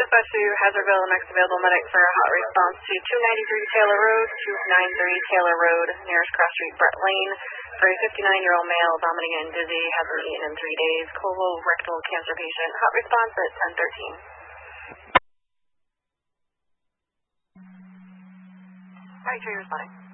Dispatch to Hazardville, next available medic for a hot response to 293 Taylor Road, 293 Taylor Road, nearest cross street Brett Lane, for a 59-year-old male, vomiting and dizzy, hasn't eaten in 3 days, colorectal cancer patient. Hot response at 10:13. Alright, Trey responding.